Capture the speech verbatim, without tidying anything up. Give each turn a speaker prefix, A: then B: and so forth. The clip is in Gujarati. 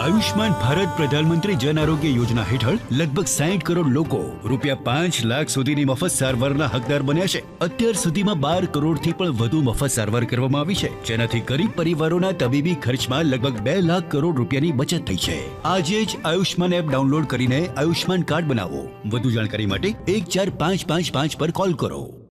A: આયુષ્માન ભારત પ્રધાનમંત્રી જન આરોગ્ય યોજના હેઠળ લગભગ સાઠ કરોડ લોકો રૂપિયા પાંચ લાખ સુધીની મફત સારવારના હકદાર બન્યા છે. અત્યાર સુધીમાં બાર કરોડથી પણ વધુ મફત સારવાર કરવામાં આવી છે, જેનાથી ગરીબ પરિવારોના તબીબી ખર્ચમાં લગભગ બે લાખ કરોડ રૂપિયાની બચત થઈ છે. આજે જ આયુષ્માન એપ ડાઉનલોડ કરીને આયુષ્માન કાર્ડ બનાવો. વધુ જાણકારી માટે એક ચાર પાંચ પાંચ પાંચ પર કોલ કરો.